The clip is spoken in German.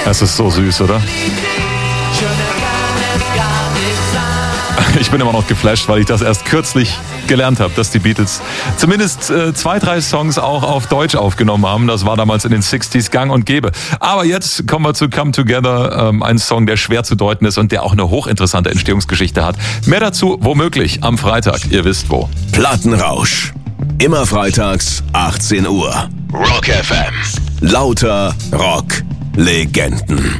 Es ist so süß, oder? Ich bin immer noch geflasht, weil ich das erst kürzlich gelernt habe, dass die Beatles zumindest 2, 3 Songs auch auf Deutsch aufgenommen haben. Das war damals in den 60s gang und gäbe. Aber jetzt kommen wir zu Come Together, ein Song, der schwer zu deuten ist und der auch eine hochinteressante Entstehungsgeschichte hat. Mehr dazu womöglich am Freitag, ihr wisst wo. Plattenrausch. Immer freitags, 18 Uhr. Rock FM. Lauter Rock-Legenden.